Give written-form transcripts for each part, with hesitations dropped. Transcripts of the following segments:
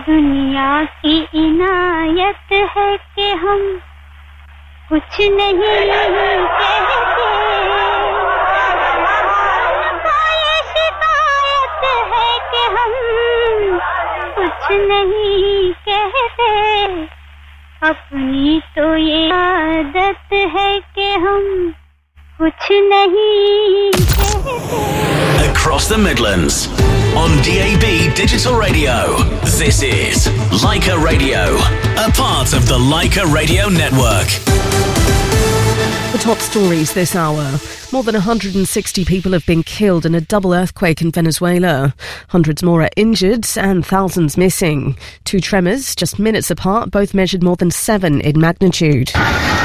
दुनिया की इनायत है कि हम कुछ नहीं कहते ये शिकायत है कि हम कुछ नहीं कहते अपनी तो ये आदत है कि हम कुछ नहीं कहते Across the Midlands on DAB Digital Radio. This is Leica Radio, a part of the Leica Radio network. The top stories this hour. More than 160 people have been killed in a double earthquake in Venezuela. Hundreds more are injured and thousands missing. Two tremors, just minutes apart, both measured more than 7 in magnitude.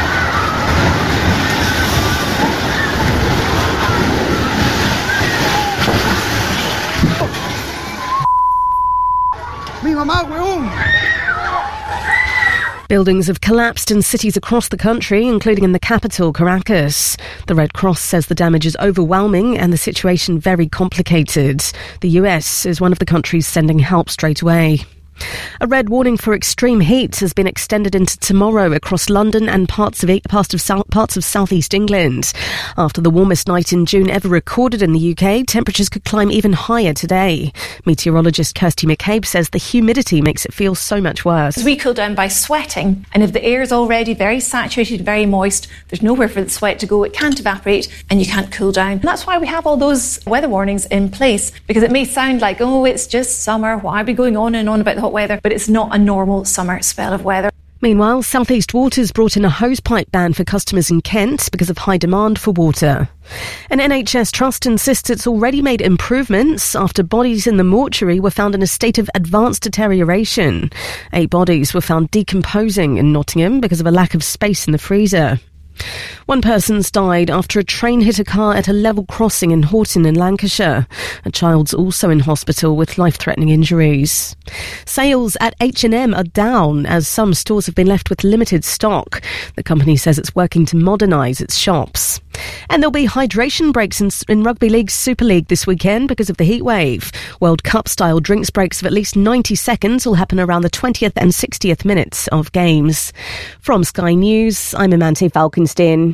Buildings have collapsed in cities across the country, including in the capital, Caracas. The Red Cross says the damage is overwhelming and the situation very complicated. The US is one of the countries sending help straight away. A red warning for extreme heat has been extended into tomorrow across London and parts of southeast England. After the warmest night in June ever recorded in the UK, temperatures could climb even higher today. Meteorologist Kirsty McCabe says the humidity makes it feel so much worse. We cool down by sweating, and if the air is already very saturated, very moist, there's nowhere for the sweat to go, it can't evaporate and you can't cool down. And that's why we have all those weather warnings in place, because it may sound like, oh, it's just summer, why are we going on and on about the hot weather? But it's not a normal summer spell of weather. Meanwhile, South East Water's brought in a hosepipe ban for customers in Kent because of high demand for water. An NHS trust insists it's already made improvements after bodies in the mortuary were found in a state of advanced deterioration. 8 bodies were found decomposing in Nottingham because of a lack of space in the freezer. One person's died after a train hit a car at a level crossing in Horton in Lancashire. A child's also in hospital with life-threatening injuries. Sales at H&M are down as some stores have been left with limited stock. The company says it's working to modernise its shops. And there'll be hydration breaks in Rugby League's Super League this weekend because of the heatwave. World Cup-style drinks breaks of at least 90 seconds will happen around the 20th and 60th minutes of games. From Sky News, I'm Amante Falkenstein.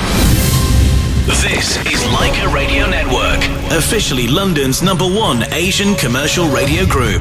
This is Leica Radio Network, officially London's #1 Asian commercial radio group.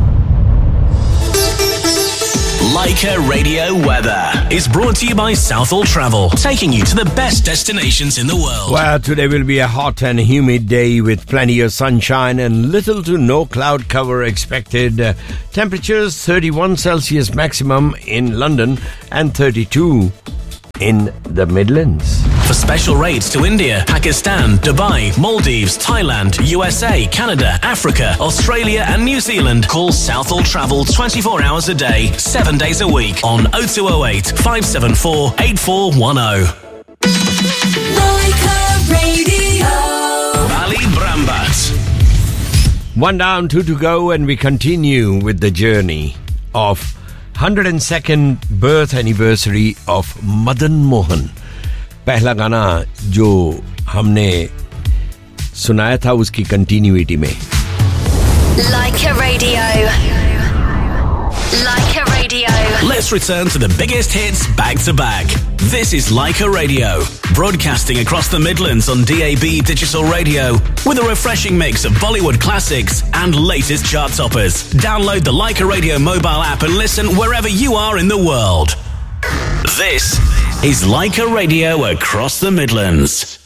Leica Radio Weather is brought to you by Southall Travel, taking you to the best destinations in the world. Well, today will be a hot and humid day with plenty of sunshine and little to no cloud cover expected. Temperatures 31 Celsius maximum in London and 32 in the Midlands. For special rates to India, Pakistan, Dubai, Maldives, Thailand, USA, Canada, Africa, Australia and New Zealand, call Southall Travel 24 hours a day, 7 days a week on 0208 574 8410. Leica Radio. Bali Brambat. 1 down, 2 to go, and we continue with the journey of 102nd birth anniversary of Madan Mohan. पहला गाना जो हमने सुनाया था उसकी continuity में. Leica Radio. Leica Radio. Let's return to the biggest hits back to back. This is Leica Radio, broadcasting across the Midlands on DAB Digital Radio with a refreshing mix of Bollywood classics and latest chart toppers. Download the Leica Radio mobile app and listen wherever you are in the world. This is Leica Radio across the Midlands.